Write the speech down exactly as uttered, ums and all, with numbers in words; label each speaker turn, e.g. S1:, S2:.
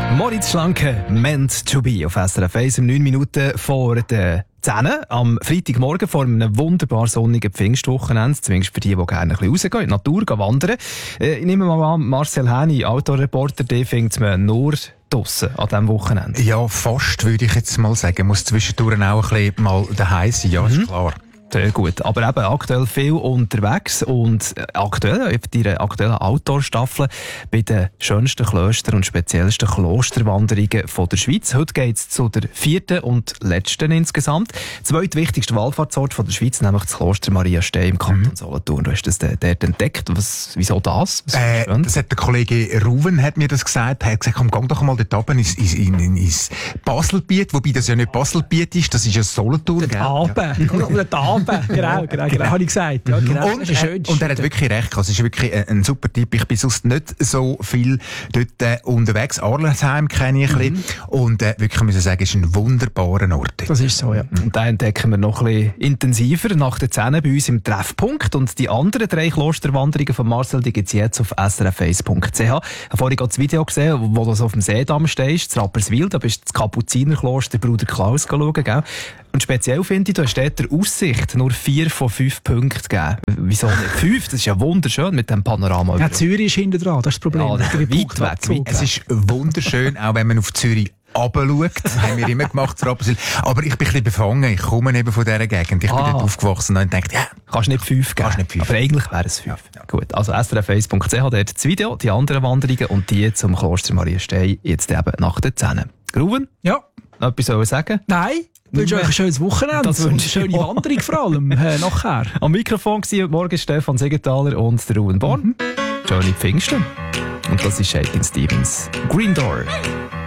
S1: Moritz Schlanke, meant to be auf S R F eins, um neun Minuten vor der zehn am Freitagmorgen vor einem wunderbar sonnigen Pfingstwochenende, zumindest für die, die gerne ein bisschen rausgehen, in die Natur gehen, wandern. Äh, ich nehme mal an, Marcel Häni, Outdoor-Reporter, den findet man nur draussen an diesem Wochenende.
S2: Ja, fast, würde ich jetzt mal sagen. Muss zwischendurch auch ein bisschen mal daheim sein, ja, mhm. ist klar.
S1: Sehr gut. Aber eben aktuell viel unterwegs und aktuell, auf deiner aktuellen Outdoor-Staffel bei den schönsten Klöstern und speziellsten Klosterwanderungen von der Schweiz. Heute geht es zu der vierten und letzten insgesamt. Zweitwichtigster Wallfahrtsort von der Schweiz, nämlich das Kloster Maria Stey im Kanton mhm. Solothurn. Du hast das dort entdeckt. Was, wieso das? Was
S2: äh, das hat der Kollege Ruven hat mir das gesagt. Er hat gesagt, komm, geh doch mal dort oben ins, ins, ins Baselbiet, wobei das ja nicht Baselbiet ist, das ist ja Solothurn.
S3: Der Aben. Ja. Genau, genau, genau, habe ich gesagt. Ja, genau.
S2: Und, äh, und er hat wirklich recht. Also, es ist wirklich ein, ein super Tipp. Ich bin sonst nicht so viel dort äh, unterwegs. Arlesheim kenne ich ein bisschen. Und äh, wirklich muss ich sagen, es ist ein wunderbarer Ort.
S3: Das ist so, ja.
S1: Und da entdecken wir noch ein bisschen intensiver nach der zehn bei uns im Treffpunkt. Und die anderen drei Klosterwanderungen von Marcel, die gibt es jetzt auf s r f eins punkt c h. Ich habe vorhin gerade das Video gesehen, wo du so auf dem Seedamm stehst, in Rapperswil. Da bist du das Kapuzinerkloster Bruder Klaus schauen, gell? Und speziell finde ich, du hast dort der Aussicht nur vier von fünf Punkten gegeben. Wieso nicht fünf? Das ist ja wunderschön mit dem Panorama.
S3: Ja, Zürich ist hinten dran, das ist das Problem.
S1: Ja, weit weg, weit weg.
S2: Es ist wunderschön, auch wenn man auf Zürich runterschaut. Das haben wir immer gemacht, aber ich bin ein bisschen befangen. Ich komme eben von dieser Gegend. Ich bin
S1: ah.
S2: dort aufgewachsen und dachte, ja.
S1: Kannst nicht fünf geben.
S2: Kannst nicht fünf.
S1: Aber eigentlich wäre es fünf. Ja. Gut, also s r f eins punkt c h, dort das Video, die anderen Wanderungen und die zum Kloster Maria Stey jetzt eben nach der zehn. Gruven?
S3: Ja.
S1: Noch etwas soll ich sagen?
S3: Nein. Ich wünsche euch ein schönes Wochenende
S1: das
S3: und eine schöne
S1: ja.
S3: Wanderung vor allem äh, nachher.
S1: Am Mikrofon war heute Morgen Stefan Siegenthaler und der Ruben Born. Mhm. Schöne Pfingsten. Und das ist Shakin' Stevens. Green Door.